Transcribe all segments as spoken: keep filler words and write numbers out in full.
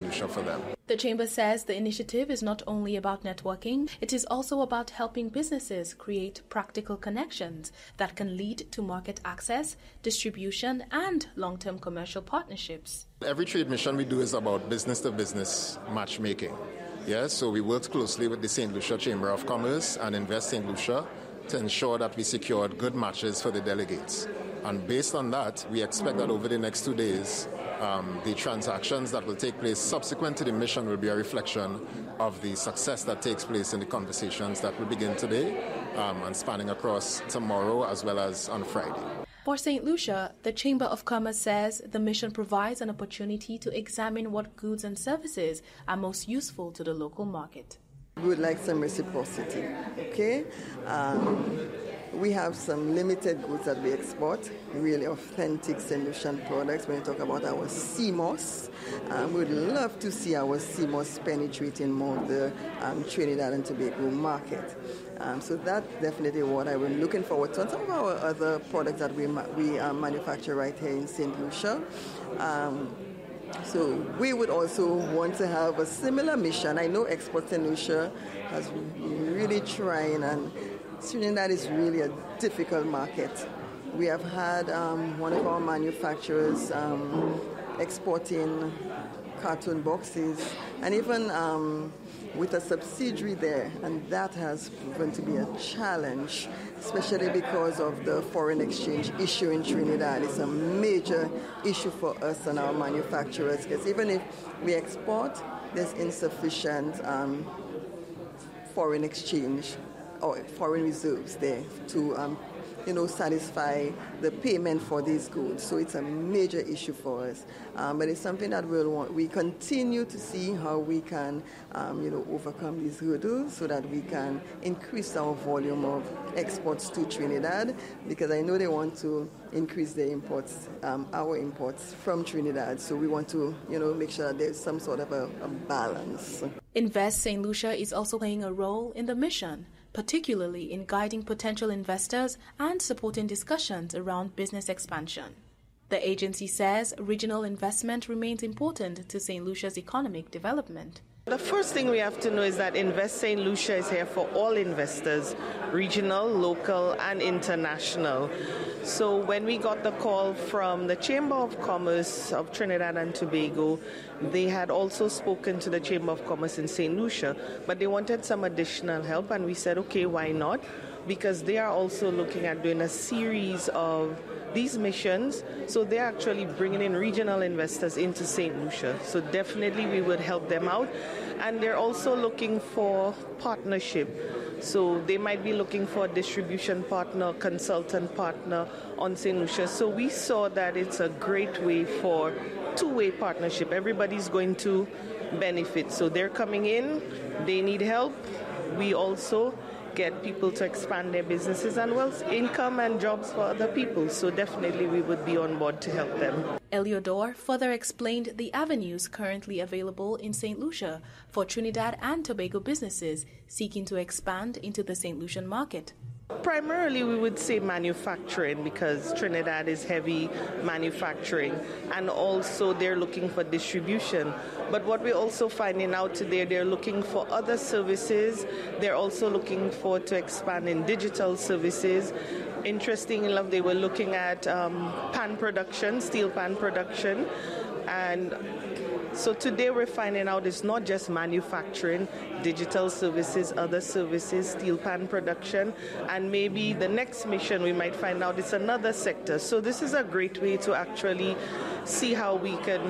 Lucia for them. The Chamber says the initiative is not only about networking, it is also about helping businesses create practical connections that can lead to market access, distribution, and long-term commercial partnerships. Every trade mission we do is about business-to-business matchmaking. Yes, so we worked closely with the Saint Lucia Chamber of Commerce and Invest Saint Lucia to ensure that we secured good matches for the delegates. And based on that, we expect that over the next two days, um, the transactions that will take place subsequent to the mission will be a reflection of the success that takes place in the conversations that will begin today um, and spanning across tomorrow as well as on Friday. For Saint Lucia, the Chamber of Commerce says the mission provides an opportunity to examine what goods and services are most useful to the local market. We would like some reciprocity, okay? Um, we have some limited goods that we export, really authentic Saint Lucian products. When you talk about our C M O S, um, we would love to see our C M O S penetrating more the um, Trinidad and Tobago market. Um, so that's definitely what I was looking forward to. And some of our other products that we ma- we uh, manufacture right here in Saint Lucia. Um, so we would also want to have a similar mission. I know Export Saint Lucia has been really trying, and Trinidad is really a difficult market. We have had um, one of our manufacturers um, exporting carton boxes, and even um, with a subsidiary there, and that has proven to be a challenge, especially because of the foreign exchange issue in Trinidad. It's a major issue for us and our manufacturers, because even if we export, there's insufficient um, foreign exchange or foreign reserves there to um, you know, satisfy the payment for these goods. So it's a major issue for us. Um, but it's something that we'll want. We continue to see how we can, um, you know, overcome these hurdles so that we can increase our volume of exports to Trinidad, because I know they want to increase their imports, um, our imports from Trinidad. So we want to, you know, make sure that there's some sort of a, a balance. Invest Saint Lucia is also playing a role in the mission, particularly in guiding potential investors and supporting discussions around business expansion. The agency says regional investment remains important to Saint Lucia's economic development. The first thing we have to know is that Invest Saint Lucia is here for all investors, regional, local, and international. So when we got the call from the Chamber of Commerce of Trinidad and Tobago, they had also spoken to the Chamber of Commerce in Saint Lucia, but they wanted some additional help, and we said, okay, why not? Because they are also looking at doing a series of these missions, so they're actually bringing in regional investors into Saint Lucia. So definitely we would help them out. And they're also looking for partnership. So they might be looking for a distribution partner, consultant partner on Saint Lucia. So we saw that it's a great way for two-way partnership. Everybody's going to benefit. So they're coming in, they need help. We also get people to expand their businesses and wealth, income and jobs for other people. So definitely we would be on board to help them. Eliodor further explained the avenues currently available in Saint Lucia for Trinidad and Tobago businesses seeking to expand into the Saint Lucian market. Primarily, we would say manufacturing, because Trinidad is heavy manufacturing, and also they're looking for distribution. But what we're also finding out today, they're looking for other services. They're also looking for to expand in digital services. Interesting enough, they were looking at um, pan production, steel pan production, and so today we're finding out it's not just manufacturing, digital services, other services, steel pan production, and maybe the next mission we might find out it's another sector. So this is a great way to actually see how we can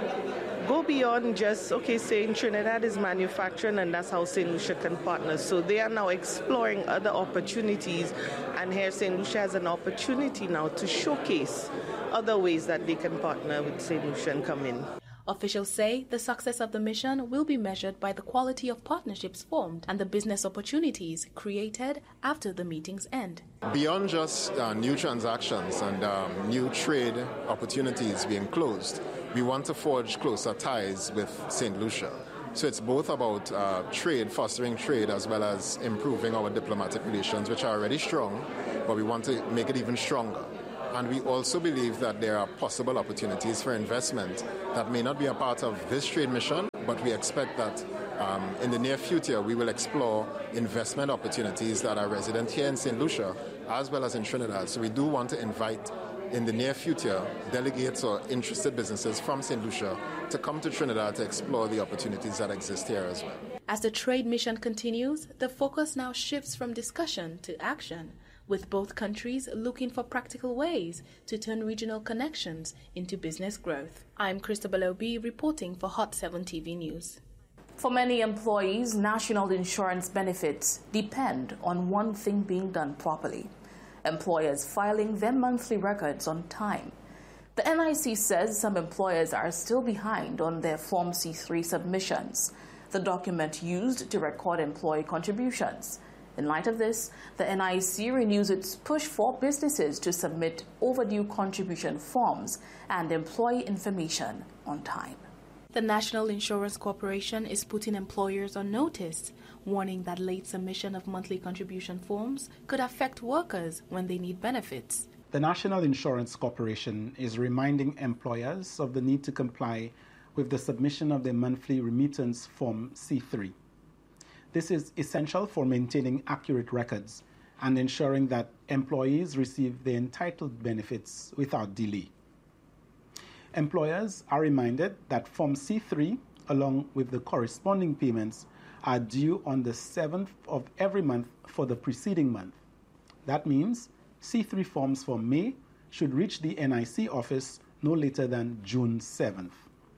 go beyond just, okay, saying Trinidad is manufacturing and that's how Saint Lucia can partner. So they are now exploring other opportunities, and here Saint Lucia has an opportunity now to showcase other ways that they can partner with Saint Lucia and come in. Officials say the success of the mission will be measured by the quality of partnerships formed and the business opportunities created after the meetings end. Beyond just uh, new transactions and um, new trade opportunities being closed, we want to forge closer ties with Saint Lucia. So it's both about uh, trade, fostering trade, as well as improving our diplomatic relations, which are already strong, but we want to make it even stronger. And we also believe that there are possible opportunities for investment that may not be a part of this trade mission, but we expect that um, in the near future we will explore investment opportunities that are resident here in Saint Lucia as well as in Trinidad. So we do want to invite in the near future delegates or interested businesses from Saint Lucia to come to Trinidad to explore the opportunities that exist here as well. As the trade mission continues, the focus now shifts from discussion to action, with both countries looking for practical ways to turn regional connections into business growth. I'm Christabel Obi reporting for Hot seven T V News. For many employees, national insurance benefits depend on one thing being done properly: employers filing their monthly records on time. The N I C says some employers are still behind on their Form C three submissions, the document used to record employee contributions. In light of this, the N I C renews its push for businesses to submit overdue contribution forms and employee information on time. The National Insurance Corporation is putting employers on notice, warning that late submission of monthly contribution forms could affect workers when they need benefits. The National Insurance Corporation is reminding employers of the need to comply with the submission of their monthly remittance Form C three. This is essential for maintaining accurate records and ensuring that employees receive their entitled benefits without delay. Employers are reminded that Form C three, along with the corresponding payments, are due on the seventh of every month for the preceding month. That means C three forms for May should reach the N I C office no later than June seventh.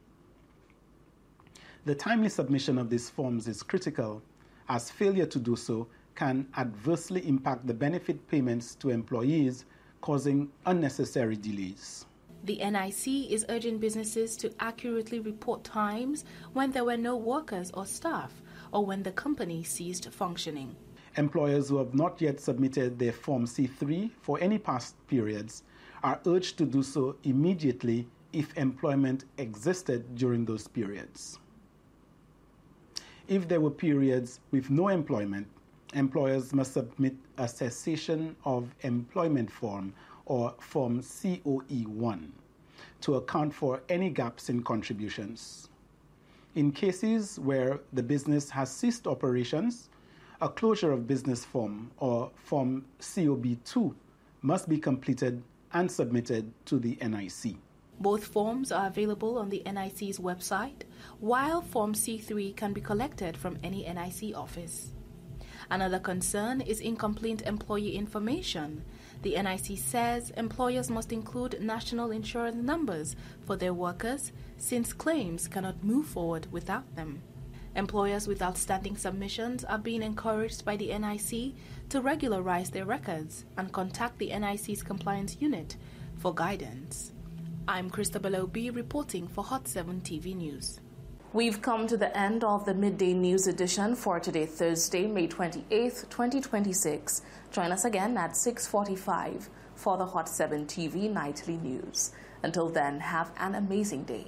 The timely submission of these forms is critical, as failure to do so can adversely impact the benefit payments to employees, causing unnecessary delays. The N I C is urging businesses to accurately report times when there were no workers or staff, or when the company ceased functioning. Employers who have not yet submitted their Form C three for any past periods are urged to do so immediately if employment existed during those periods. If there were periods with no employment, employers must submit a cessation of employment form, or Form C O E one, to account for any gaps in contributions. In cases where the business has ceased operations, a closure of business form, or Form C O B two, must be completed and submitted to the N I C. Both forms are available on the N I C's website, while Form C three can be collected from any N I C office. Another concern is incomplete employee information. The N I C says employers must include national insurance numbers for their workers, since claims cannot move forward without them. Employers with outstanding submissions are being encouraged by the N I C to regularize their records and contact the N I C's compliance unit for guidance. I'm Christabel Obi reporting for Hot seven T V News. We've come to the end of the Midday News edition for today, Thursday, May twenty-eighth, twenty twenty-six. Join us again at six forty-five for the Hot seven T V Nightly News. Until then, have an amazing day.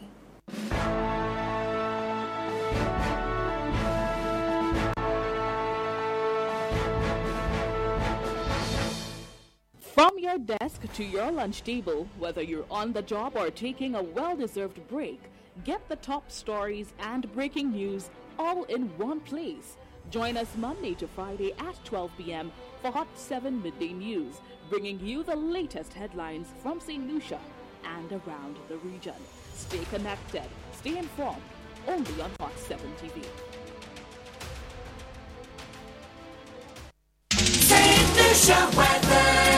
From your desk to your lunch table, whether you're on the job or taking a well-deserved break, get the top stories and breaking news all in one place. Join us Monday to Friday at twelve p.m. for Hot seven Midday News, bringing you the latest headlines from Saint Lucia and around the region. Stay connected, stay informed, only on Hot seven T V. Saint Lucia weather.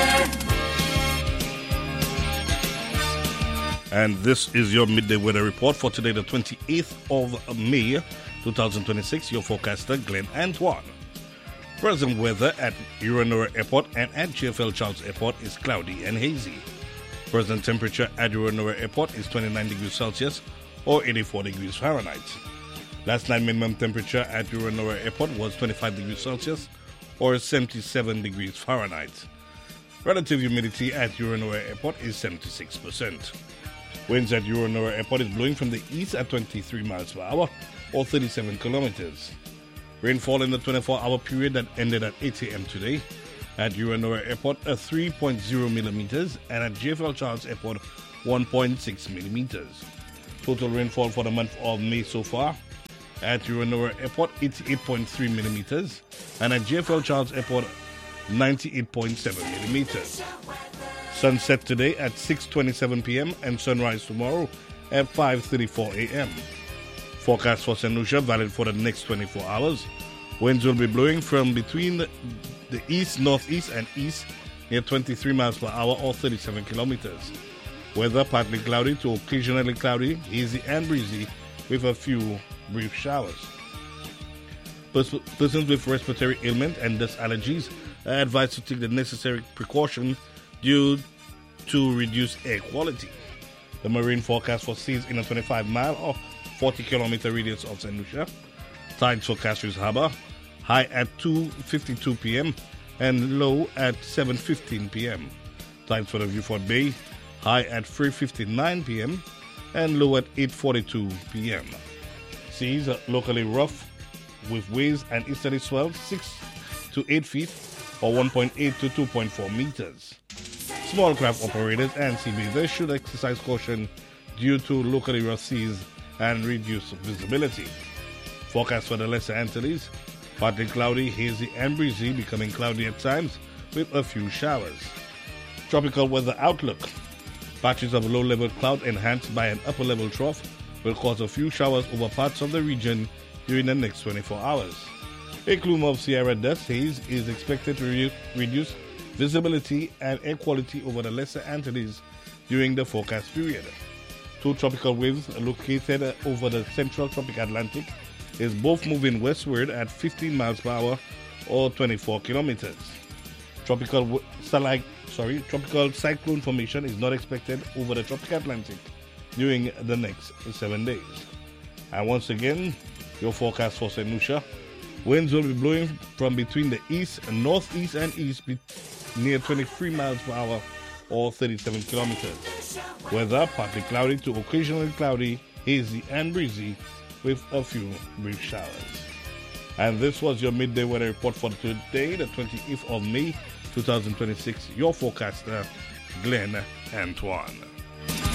And this is your midday weather report for today, the twenty-eighth of May, twenty twenty-six. Your forecaster, Glenn Antoine. Present weather at Euro-Nora Airport and at J F L Charles Airport is cloudy and hazy. Present temperature at Euro-Nora Airport is twenty-nine degrees Celsius or eighty-four degrees Fahrenheit. Last night minimum temperature at Euro-Nora Airport was twenty-five degrees Celsius or seventy-seven degrees Fahrenheit. Relative humidity at Euro-Nora Airport is seventy-six percent. Winds at Euro-Nora Airport is blowing from the east at twenty-three miles per hour or thirty-seven kilometers. Rainfall in the twenty-four hour period that ended at eight a.m. today at Euro-Nora Airport at three point zero millimeters and at J F L Charles Airport one point six millimeters. Total rainfall for the month of May so far At Uranora Airport, eighty-eight point three millimeters. And at J F L Charles Airport, ninety-eight point seven millimeters. Sunset today at six twenty-seven p.m. and sunrise tomorrow at five thirty-four a.m. Forecast for Saint Lucia valid for the next twenty-four hours. Winds will be blowing from between the, the east, northeast, and east near twenty-three miles per hour or thirty-seven kilometers. Weather partly cloudy to occasionally cloudy, hazy and breezy with a few brief showers. Pers- persons with respiratory ailment and dust allergies are advised to take the necessary precaution due to reduced air quality. The marine forecast for seas in a twenty-five mile or forty kilometer radius of Saint Lucia. Tides for Castries Harbour, high at two fifty-two p.m. and low at seven fifteen p.m. Tides for the Vieux-Fort Bay, high at three fifty-nine p.m. and low at eight forty-two p.m. Seas are locally rough with waves and easterly swells six to eight feet or one point eight to two point four meters. Small craft operators and sea bathers should exercise caution due to locally rough seas and reduced visibility. Forecast for the Lesser Antilles, partly cloudy, hazy and breezy, becoming cloudy at times with a few showers. Tropical weather outlook. Patches of low-level cloud enhanced by an upper-level trough will cause a few showers over parts of the region during the next twenty-four hours. A plume of Sierra dust haze is expected to re- reduce visibility and air quality over the Lesser Antilles during the forecast period. Two tropical waves located over the central tropic Atlantic is both moving westward at fifteen miles per hour or twenty-four kilometers. Tropical w- salig- sorry, tropical cyclone formation is not expected over the tropic Atlantic during the next seven days. And once again, your forecast for Saint Lucia. Winds will be blowing from between the east, northeast, and east be- near twenty-three miles per hour or thirty-seven kilometers. Weather partly cloudy to occasionally cloudy, hazy, and breezy with a few brief showers. And this was your midday weather report for today, the twenty-eighth of May, twenty twenty-six. Your forecaster, Glenn Antoine.